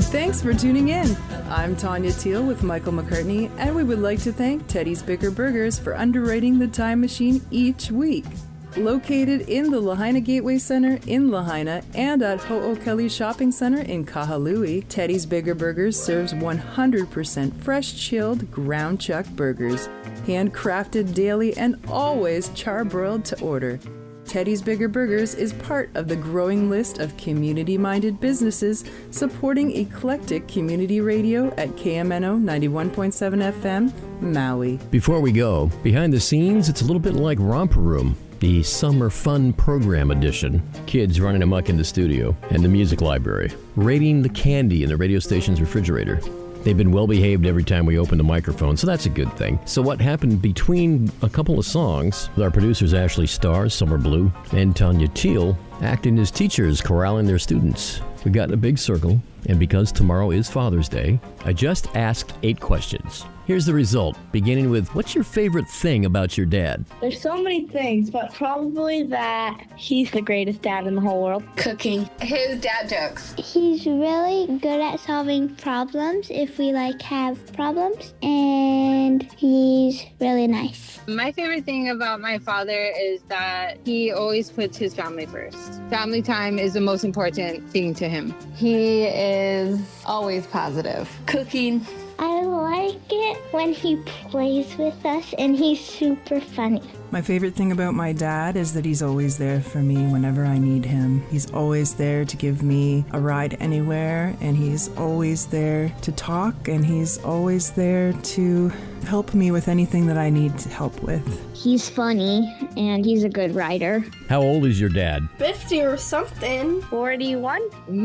Thanks for tuning in. I'm Tanya Teal with Michael McCartney, and we would like to thank Teddy's Bigger Burgers for underwriting the Time Machine each week. Located in the Lahaina Gateway Center in Lahaina and at Ho'okele Shopping Center in Kahului, Teddy's Bigger Burgers serves 100% fresh chilled ground chuck burgers, handcrafted daily and always charbroiled to order. Teddy's Bigger Burgers is part of the growing list of community-minded businesses supporting eclectic community radio at KMNO 91.7 FM, Maui. Before we go, behind the scenes, it's a little bit like Romper Room, the Summer Fun Program Edition. Kids running amok in the studio and the music library, raiding the candy in the radio station's refrigerator. They've been well-behaved every time we open the microphone, so that's a good thing. So what happened between a couple of songs, with our producers Ashley Starr, Summer Blue, and Tanya Teal acting as teachers, corralling their students. We got in a big circle, and because tomorrow is Father's Day, I just asked 8 questions. Here's the result, beginning with, what's your favorite thing about your dad? There's so many things, but probably that he's the greatest dad in the whole world. Cooking. His dad jokes. He's really good at solving problems if we have problems, and he's really nice. My favorite thing about my father is that he always puts his family first. Family time is the most important thing to him. He is always positive. Cooking. I like it when he plays with us, and he's super funny. My favorite thing about my dad is that he's always there for me whenever I need him. He's always there to give me a ride anywhere, and he's always there to talk, and he's always there to help me with anything that I need help with. He's funny, and he's a good writer. How old is your dad? 50 or something. 41?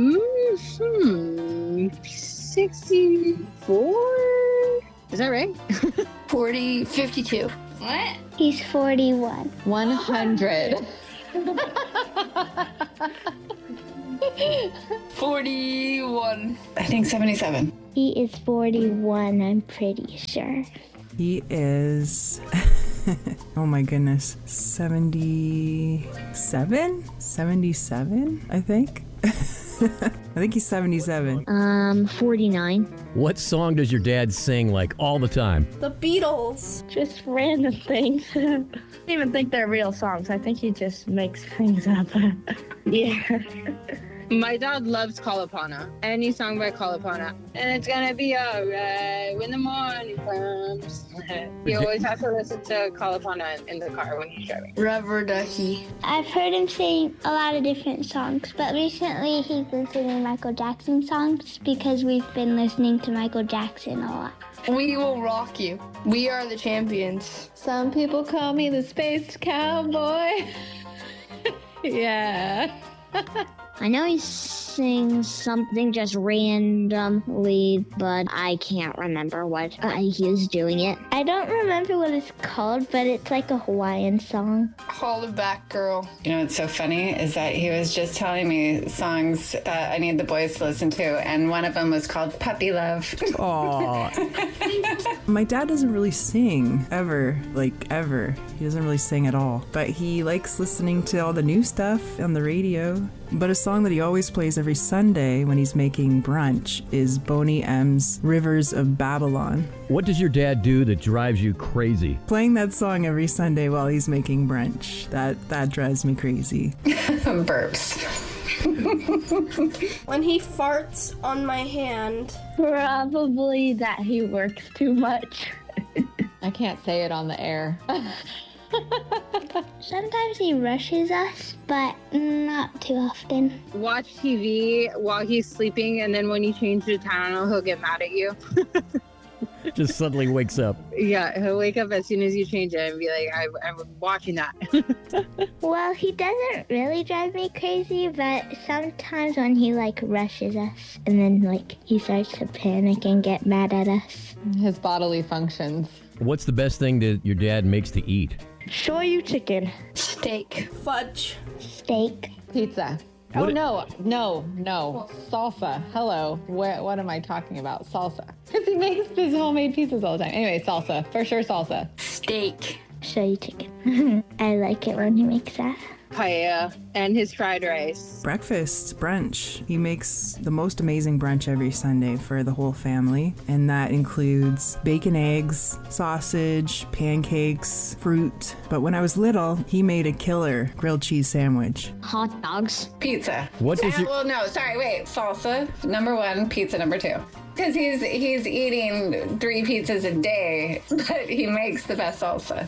64? Is that right? 52. What? He's 41. 100. 41. I think 77. He is 41, I'm pretty sure. He is, oh my goodness, 77? 77, I think. I think he's 77. 49. What song does your dad sing like all the time? The Beatles. Just random things. I don't even think they're real songs. I think he just makes things up. Yeah. My dad loves Kalapana. Any song by Kalapana. And it's gonna be alright when the morning comes. He always has to listen to Kalapana in the car when he's driving. Rubber Ducky. I've heard him sing a lot of different songs, but recently he's been singing Michael Jackson songs because we've been listening to Michael Jackson a lot. We will rock you. We are the champions. Some people call me the Space Cowboy. Yeah. I know he sings something just randomly, but I can't remember what he was doing it. I don't remember what it's called, but it's like a Hawaiian song. Call it back, girl. You know what's so funny is that he was just telling me songs that I need the boys to listen to, and one of them was called Puppy Love. Aww. My dad doesn't really sing, ever. He doesn't really sing at all. But he likes listening to all the new stuff on the radio. But a song that he always plays every Sunday when he's making brunch is Boney M's Rivers of Babylon. What does your dad do that drives you crazy? Playing that song every Sunday while he's making brunch. That drives me crazy. Burps. When he farts on my hand. Probably that he works too much. I can't say it on the air. Sometimes he rushes us, but not too often. Watch TV while he's sleeping, and then when you change the channel, he'll get mad at you. Just suddenly wakes up. Yeah, he'll wake up as soon as you change it and be like, I'm watching that. Well, he doesn't really drive me crazy, but sometimes when he rushes us and then he starts to panic and get mad at us. His bodily functions. What's the best thing that your dad makes to eat? Shoyu chicken. Steak. Fudge. Steak. Pizza. What No. Salsa. Hello. What am I talking about? Salsa. Because he makes his homemade pizzas all the time. Anyway, salsa. For sure, salsa. Steak. Shoyu chicken. I like it when he makes that. paella and his fried rice. Breakfast, brunch. He makes the most amazing brunch every Sunday for the whole family, and that includes bacon, eggs, sausage, pancakes, fruit. But when I was little, he made a killer grilled cheese sandwich. Hot dogs. Pizza. What does your- Well, no, sorry, wait. Salsa, number 1, pizza, number 2. Because he's eating 3 pizzas a day, but he makes the best salsa.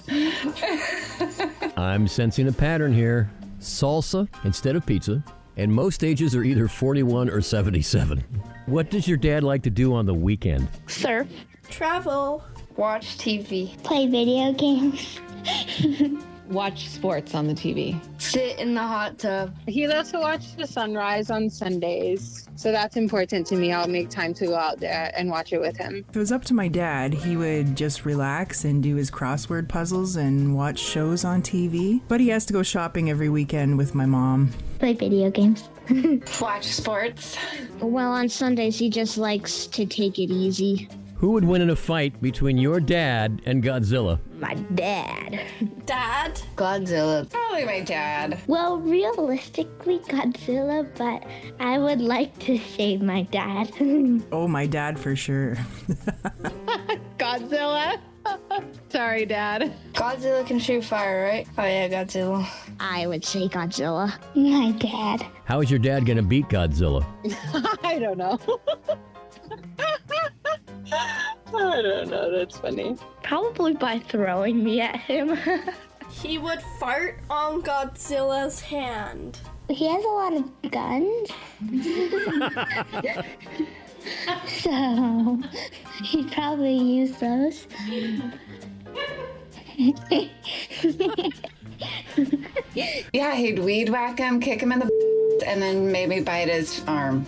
I'm sensing a pattern here. Salsa instead of pizza, and most ages are either 41 or 77. What does your dad like to do on the weekend? Surf. Travel. Watch TV. Play video games. Watch sports on the TV. Sit in the hot tub. He loves to watch the sunrise on Sundays. So that's important to me. I'll make time to go out there and watch it with him. If it was up to my dad, he would just relax and do his crossword puzzles and watch shows on TV. But he has to go shopping every weekend with my mom. Play video games. Watch sports. Well, on Sundays, he just likes to take it easy. Who would win in a fight between your dad and Godzilla? My dad. Dad. Godzilla. Probably my dad. Well, realistically, Godzilla, but I would like to say my dad. Oh, my dad for sure. Godzilla. Sorry, Dad. Godzilla can shoot fire, right? Oh yeah, Godzilla. I would say Godzilla. My dad. How is your dad going to beat Godzilla? I don't know. I don't know. That's funny. Probably by throwing me at him. He would fart on Godzilla's hand. He has a lot of guns. So, he'd probably use those. Yeah, he'd weed whack him, kick him in the and then maybe bite his arm.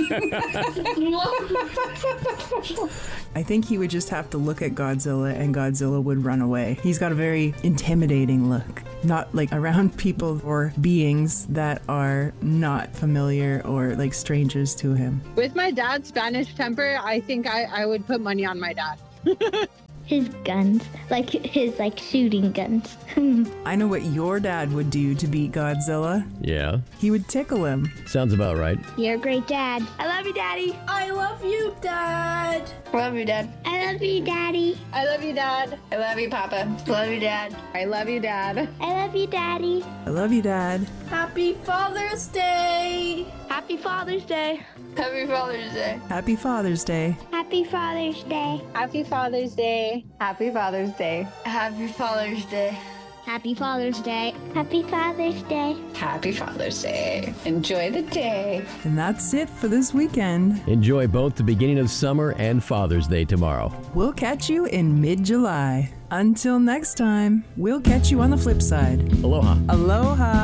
I think he would just have to look at Godzilla and Godzilla would run away. He's got a very intimidating look. Not like around people or beings that are not familiar or like strangers to him. With my dad's Spanish temper, I think I would put money on my dad. His guns, like his shooting guns. I know what your dad would do to beat Godzilla. Yeah, He would tickle him. sounds about right. You're a great dad. I love you, Daddy. I love you, Dad. Love you, Dad. I love you, Daddy. I love you, Dad. I love you, Papa. Love you, Dad. I love you, Dad. I love you, Daddy. I love you, Dad. Happy Father's Day. Happy Father's Day. Happy Father's Day. Happy Father's Day. Happy Father's Day. Happy Father's Day. Happy Father's Day. Happy Father's Day. Happy Father's Day. Happy Father's Day. Happy Father's Day. Enjoy the day. And that's it for this weekend. Enjoy both the beginning of summer and Father's Day tomorrow. We'll catch you in mid-July. Until next time, we'll catch you on the flip side. Aloha. Aloha.